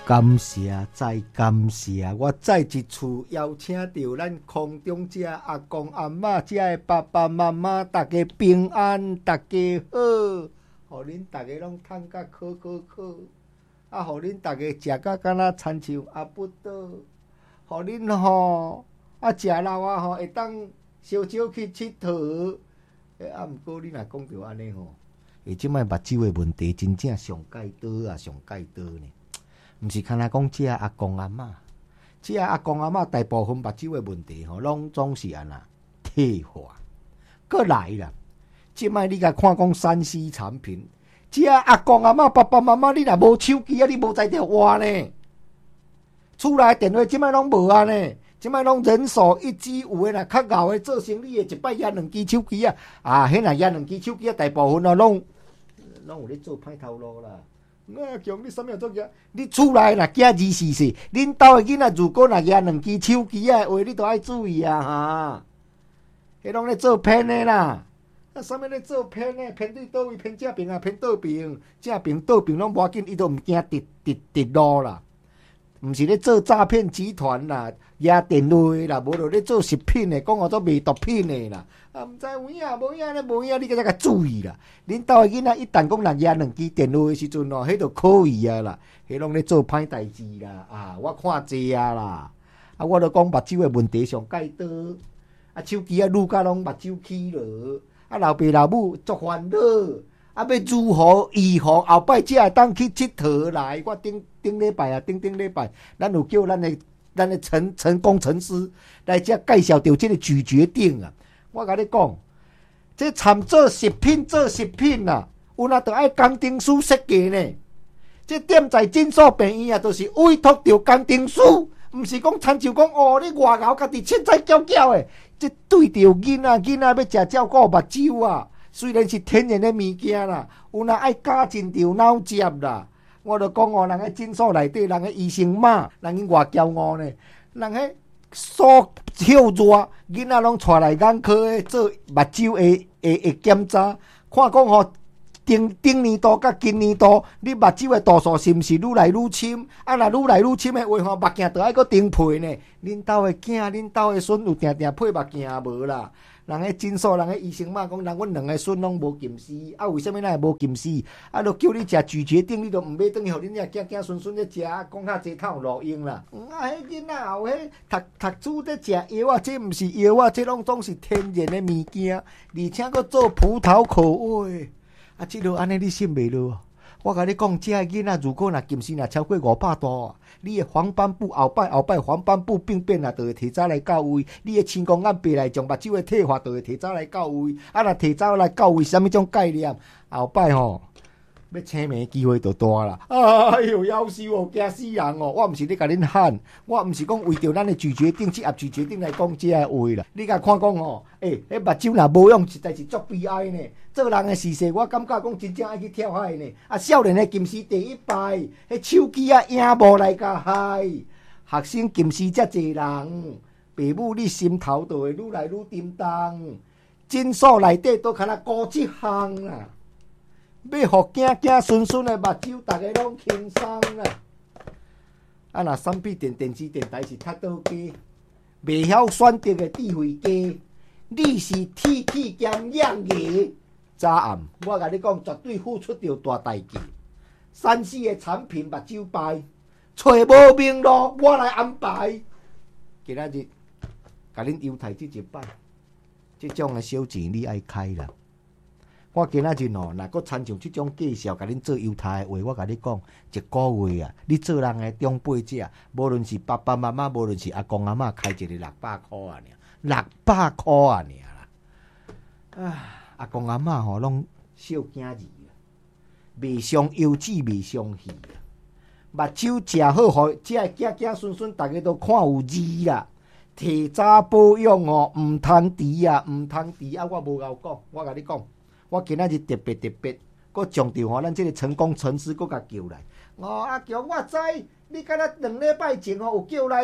感谢再感谢，我再一次邀请到咱空中这阿公阿嬷这的爸爸妈妈，大家平安，大家好，互恁大家拢趁甲考，啊，互恁大家食甲敢若亲像阿不倒，互恁吼啊食老啊吼会当烧烧去佚佗，啊，毋过你若讲到安尼吼，即摆目睭的问题真正上界多啊，上界多呢。毋是干那讲这阿公阿嬷，这阿公阿嬷大部分目睭的问题吼，拢总是安那退化。搁来啦，即摆你甲看讲3C 产品，这阿公阿嬷爸爸妈妈，你若无手机啊，你无才调活呢。厝内电话即摆拢无啊呢，即摆拢人手一机，有诶若较敖诶做生意诶，一摆压2支手机啊，迄若压2支手机啊，大部分啊拢有咧做歹头路啦。强你啥物做个？你厝内若囝24岁，恁兜诶囡仔如果若举2支手机啊，话你都爱注意啊哈！迄拢咧做骗诶啦，啥物咧做骗诶？骗对倒位？骗正边啊？骗倒边？正边倒边拢无要紧，伊都毋惊跌路啦。毋是咧做诈骗集团啦，压电话啦，无就咧做食品诶，讲我做卖毒品诶啦。啊，毋知有影无影咧，无影，你个甲注意啦！恁兜诶囡仔一旦讲若压2支电话诶时阵哦，迄就可以啊啦，迄拢咧做歹代志啦！啊，我看济啊啦！啊，我都讲目睭诶问题上介多，啊，手机啊愈甲拢目睭起落，啊，老爸老母足烦恼，啊，要如何预防后摆才会当去佚佗来？我顶礼拜，咱有叫咱诶陈工程师来遮介绍到即个咀嚼定啊！我甲你讲，这参做食品啊，有哪着爱工程师设计呢？这店在诊所病院啊，都是委托着工程师，毋是讲参像讲哦，你外头家己凊彩搅搅的。这对着囡仔要食照顾目睭啊，虽然是天然的物件啦，有哪爱加进着脑汁啦。我就讲哦，人喺诊所内底，人喺医生骂，人去外骄傲呢，人喺所跳热，囡仔拢带来眼科诶做目睭诶检查，看讲吼，顶年度甲今年度，你目睭诶度数是毋是愈来愈深？啊，若愈来愈深诶话吼，目镜着爱搁顶配呢。恁兜诶囝、恁兜诶孙有定配目镜无啦？人迄诊所，人迄医生嘛讲，人阮2个孙拢无近视，啊，为什么咱会无近视？啊，就叫你食咀嚼定，你都毋要转去，互恁遐囝孙咧食，讲较济通有路用啦。啊，迄囡仔后迄读书咧食药啊，这毋是药啊，这拢总是天然的物件，而且搁做葡萄口味。啊，即落安尼你信袂落？我甲你讲，这囡仔如果近视超过500度，你的黄斑部后摆黄斑部病变啊，就会提早来到位；你的青光眼白内障、目睭的退化，就会提早来到位。啊，若提早来到位，什么种概念？后摆吼，要清明机会就大啦！哎呦，夭寿哦，惊死人哦！我毋是咧甲恁喊，我毋是讲为着咱的咀嚼定、这盒咀嚼定来讲这个话啦。你甲看讲吼，迄目睭若无用，实在是足悲哀呢。做人的事势，我感觉讲真正爱去跳海呢。啊，少年的近视第一排，迄手机啊影无来甲害，学生近视遮济人，父母你心头就会愈来愈沉重。诊所内底都敢若顾这项啦，要互囝孙的目睭，大家拢轻松啦。啊，若三 B 电视电台是踢倒鸡，袂晓选择的智慧鸡，你是铁齿兼养牙。早暗，我甲你讲，绝对付出着大代价。3C 的产品目睭歹，找无明路，我来安排。今仔日，甲恁优待这一摆，这种的小钱你爱开啦。我今仔日吼，若搁参像这种介绍，甲恁做优待的话，我甲你讲，一个月啊，你做人的长辈者，无论是爸爸妈妈，无论是阿公阿嬷，开一个600块啊，600块啊啦。啊！阿公阿嬷吼拢少惊字啦，袂伤腰子，袂伤气啦。目睭食好，互这囝孙大家都看有字啦。提早保养哦，毋通迟啊，毋通迟啊！我无够讲，我甲你讲，我今仔日特别，搁将着吼咱这个成功城市搁甲叫来。哦，阿强，我知你敢若2礼拜前吼有叫来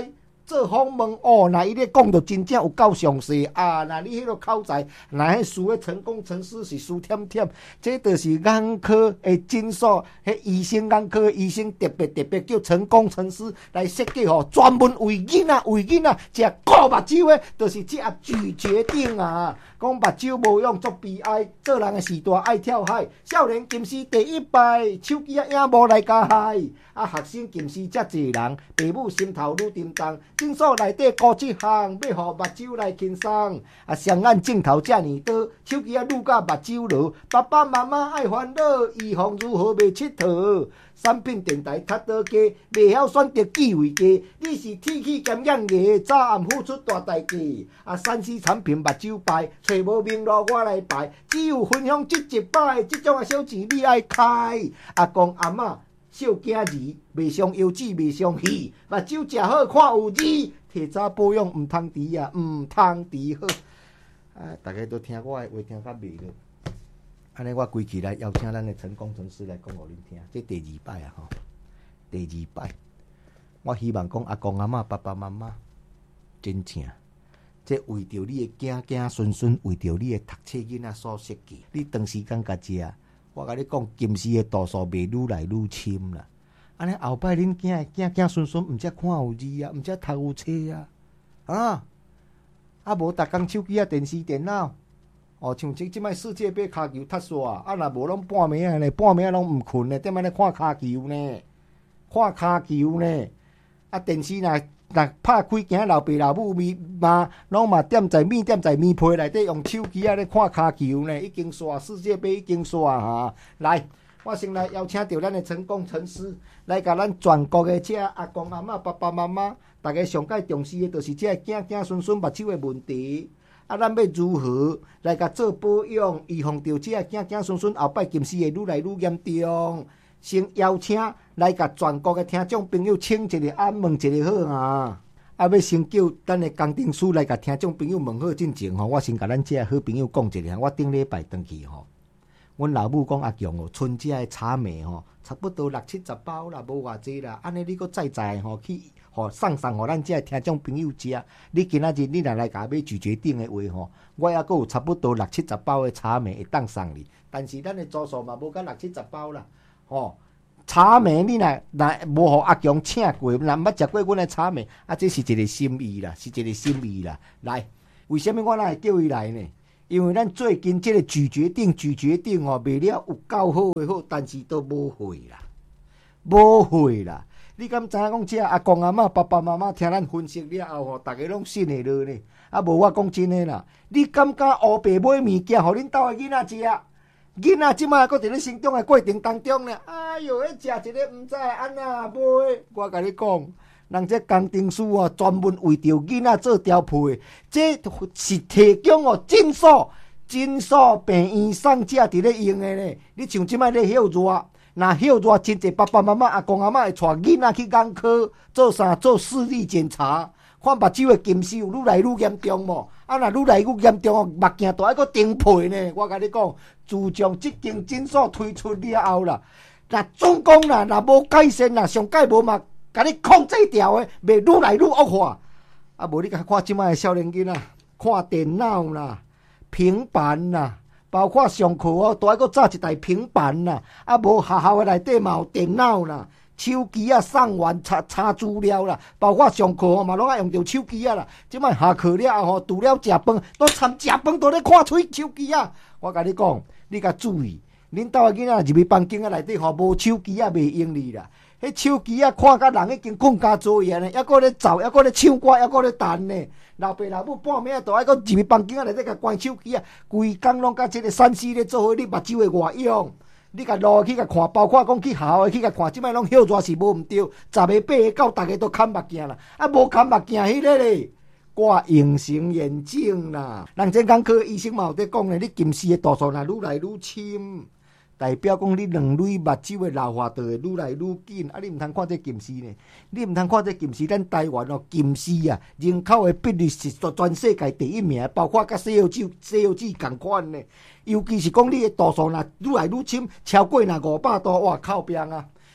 做访问哦，那伊咧讲到真正有够详细啊！那你迄个口才，那迄输的成功程师是输忝忝，这就是眼科的诊所，迄医生眼科的医生特别叫成功程师来设计吼，专门为囡仔食顾目睭的，就是这拒绝症啊！讲目睭无用作悲哀，做人的时代爱跳海，少年金丝第一摆，手机啊影无来加害，啊学生金丝遮济人，父母心头愈沉重。诊所内底顾这项，要互目睭来轻松。啊，双眼镜头遮尔多，手机啊愈甲目睭落。爸爸妈妈爱烦恼，预防如何袂佚佗？产品电台较倒价，袂晓选择机位价。你是铁齿兼眼牙，早暗付出大代价。啊，三 C 产品目睭歹，找无明路我来排。只有分享这一摆，这种小钱你爱开。阿公阿嬷。少惊字，袂伤腰子，袂伤气，目睭食好看有字，提早保养毋通迟啊，毋通迟好。啊，大家都听我的话，听较袂落。安尼我规起来邀请咱的陈工程师来讲互恁听，这第二摆啊吼，第二摆，我希望讲阿公阿嬷、爸爸妈妈，真正，这为着你的囝囝孙孙，为着你的读册囡仔所设计，你长时间甲食。我甲你讲，金丝的度数袂愈来愈深啦。安尼后摆恁囝孙孙毋则看有字啊，毋则读有册啊，啊无逐工手机啊、电视、电脑，哦，像即摆世界杯骹球踢煞，啊若无拢半暝啊呢，半暝拢毋困呢，踮安尼看骹球呢，看骹球呢，啊电视若拍开惊老爸老母咪嘛，拢嘛踮在面被内底用手机啊咧看骹球呢，已经煞世界杯已经煞哈。来，我先来邀请到咱的成功程师来甲咱全国的这阿公阿嬷、爸爸妈妈，大家上界重视的，就是这囝孙孙目睭的问题。啊，咱要如何来甲做保养，预防着这囝孙孙后摆近视会愈来愈严重？先邀请来甲全国的听众朋友请一个安，问一个好啊！啊，要先叫咱的工程师来甲听众朋友问好进前吼，我先甲咱这好朋友讲一下。我顶礼拜回去吼，阮老母讲阿强哦，春节的茶糜吼，差不多60-70包啦，无偌济啦。安尼你搁再吼去吼送互咱这听众朋友食。你今仔日你若来甲买拒绝订的话吼，我还阁有差不多60-70包的茶糜会当送你。但是咱的组数嘛无甲60-70包啦。吼，茶糜你若无互阿强请过，若毋捌食过阮的茶糜，啊，这是一个心意啦，是一个心意啦。来，为什么我会叫伊来呢？因为咱最近这个拒绝症哦，卖了有够好的好，但是都无货啦，无货啦。你敢知影讲这阿公阿嬷、爸爸妈妈听咱分析了后吼，大家拢信会落呢？啊，无我讲真诶啦，你敢甲乌白买物件，互恁兜的囡仔食？囡仔即摆还伫咧成长的过程当中呢，哎哟，迄食一个毋知安那买。我甲你讲，人这工程师哦，专门为着囡仔做调配，这是提供哦诊所病院送这伫咧用的呢。你像即摆咧休热，若休热，真侪爸爸妈妈、阿公阿嬷会带囡仔去眼科做啥？做视力检查。看目睭的近视有愈来愈严重无？啊，若愈来愈严重哦，目镜都还阁顶配呢。我甲你讲，自从即间诊所推出了后啦，若总讲啦，若无改善啦，上界无嘛，甲你控制掉的，袂愈来愈恶化。啊，无你甲看即摆的少年囡仔，看电脑啦、平板啦，包括上课哦，都还阁载一台平板啦。啊，无学校的内底嘛有电脑啦。手机啊，送完查资料啦，包括上课嘛，拢爱用着手机啊啦。即摆下课了后，除了食饭，都参食饭都咧看手机啊。我甲你讲，你甲注意，恁兜的囡仔入去房间啊内底吼，无手机啊袂用哩啦。迄手机啊，看甲人已经困甲做嘢呢，还阁咧走，还阁咧唱歌，还阁咧弹呢。老爸老母半暝都爱阁入去房间啊内底甲关手机啊，规工拢甲即个3C咧做伙你目睭的外用。你甲路去甲看，包括讲去学校去甲看，即摆拢休热是无毋对。10个8个9，大家都看目镜啦，啊无看目镜迄个咧，挂隐形眼镜啦。人这眼科医生嘛有在讲咧，你近视的度数若愈来愈深，代表讲你两蕊目睭的老化都会愈来愈紧。啊，你毋通看这近视呢？你毋通看这近视，咱台湾哦，近视啊，人口的比率是全世界第一名，包括甲西药剂同款呢。尤其是讲你的度数若愈来愈深，超过若500度，哇靠边啊！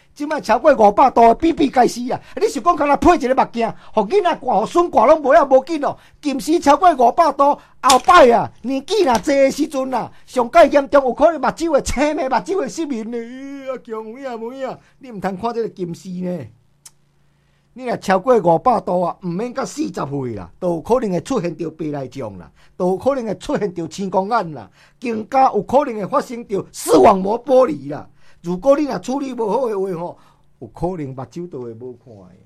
即摆超过500度，比比该死啊！你是讲敢若配一个目镜，互囡仔挂，互孙挂拢无要无紧哦。近视超过500度，后摆啊，年纪若济的时阵啊，上介严重有可能目睭会青的，目睭会失明的。啊，强妹啊妹啊，你毋通看这个近视呢。你若超过500度啊，毋免到40岁啦，都有可能会出现着白内障啦，都有可能会出现着青光眼啦，更加有可能会发生着视网膜剥离啦。如果你若处理无好的话吼，有可能目睭都会无看的。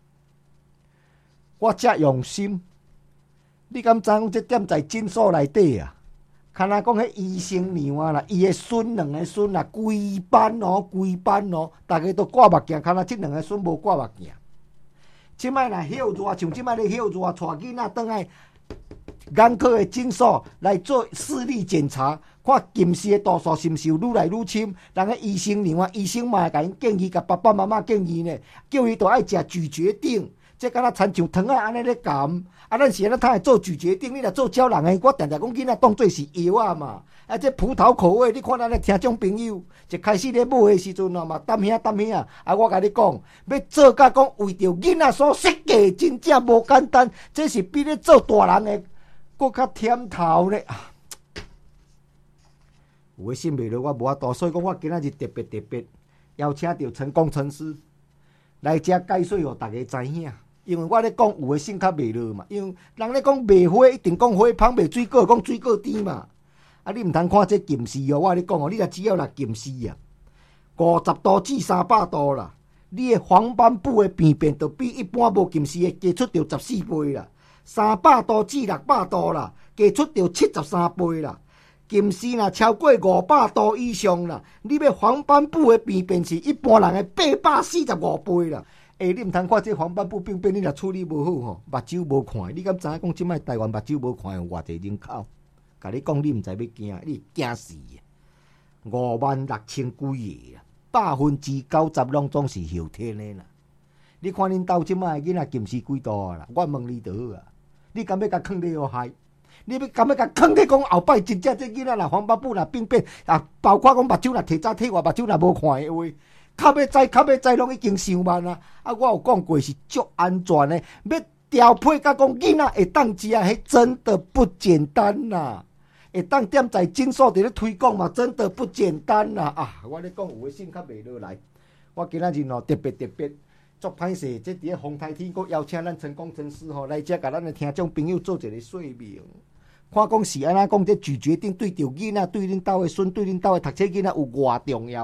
我遮用心，你敢知讲这点在诊所内底啊？看若讲迄医生娘啊啦，伊的孙两个孙啊，规班哦，大家都挂目镜，看若这两个孙无挂目镜。即摆若休热，像即摆咧休热，带囡仔倒来眼科的诊所来做视力检查，看近视的度数是毋是有愈来愈深。人个医生另外医生嘛会甲因建议，甲爸爸妈妈建议呢，叫伊都爱食咀嚼定，这敢若亲像糖啊安尼咧含。啊，咱是安怎通会做咀嚼定？你若做鸟人的，我常常讲囡仔当做是药啊嘛。啊，这葡萄口味，你看咱咧听众朋友一开始咧买的时阵啊嘛，担遐。啊，我甲你讲，要做甲讲为着囡仔所设计，真正无简单。这是比咧做大人的搁较甜头咧啊！有诶信袂落，我无法度，所以讲我今仔日特别邀请到陈工程师来遮解说，互大家知影。因为我咧讲有诶信较袂落嘛，因为人咧讲卖花一定讲花香，卖水果讲水果甜嘛。啊，你毋通看这近视哦，我咧讲哦，你若只要若近视啊，50度至300度啦，你诶黄斑部诶病变就比一般无近视诶加出着14倍啦。300度至600度啦，加出着73倍啦。近视若超过500度以上啦，你要黄斑部诶病变是一般人诶845倍啦。你毋通看这黄斑部病变，你若处理无好吼，目睭无看。你敢知影讲，即摆台湾目睭无看有偌济人口？甲你讲，你毋知要惊，你惊死！56000几个，90%拢总是后天的啦。你看恁兜即摆囡仔近视几度啊啦？我问你就好啊，你敢要甲囥咧互害？你敢要甲囥咧讲后摆真正这囡仔若黄斑部若病变啊，包括讲目睭若提早退化，目睭若无看的话。较要知，拢已经伤慢啊！啊，我有讲过是足安全的，要调配甲讲囡仔会当食，迄真的不简单呐！会当踮在诊所伫咧推广嘛，真的不简单呐！啊，我咧讲有诶心较袂落来，我今仔日哦特别足歹势，即伫咧风台天，阁邀请咱陈工程师吼来遮，甲咱诶听众朋友做一个说明。看讲是安怎讲，这咀嚼定对着囡仔，对恁兜诶孙，对恁兜诶读册囡仔有偌重要。